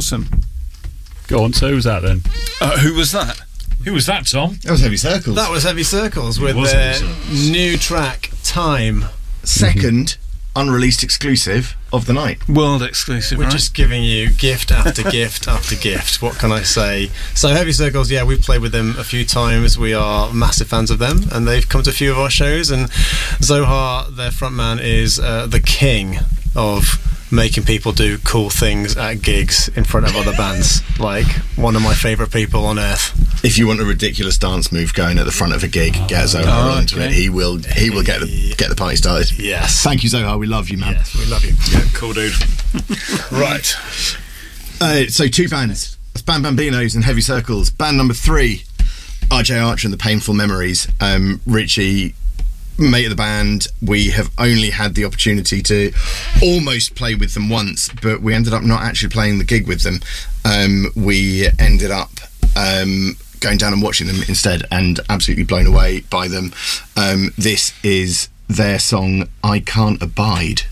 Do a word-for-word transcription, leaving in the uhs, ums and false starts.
Awesome. Go on, so who was that then? Uh, who was that? Who was that, Tom? That was Heavy Circles. That was Heavy Circles with was their Heavy Circles. new track, Time. Second unreleased exclusive of the night. World exclusive, We're right? just giving you gift after gift after gift. What can I say? So Heavy Circles, yeah, we've played with them a few times. We are massive fans of them, and they've come to a few of our shows. And Zohar, their frontman, is uh, the king of making people do cool things at gigs in front of other bands. Like, one of my favourite people on earth. If you want a ridiculous dance move going at the front of a gig, get Zohar Oh, onto okay. it. He will. He will get the get the party started. Yes. Thank you, Zohar. We love you, man. Yes, we love you. Yeah, cool dude. Right. Uh, so two bands. That's Bam Bambinos and Heavy Circles. Band number three, R J Archer and the Painful Memories. Um, Richie, mate of the band, we have only had the opportunity to almost play with them once, but we ended up not actually playing the gig with them. Um, we ended up um, going down and watching them instead, and absolutely blown away by them. Um, this is their song, I Can't Abide.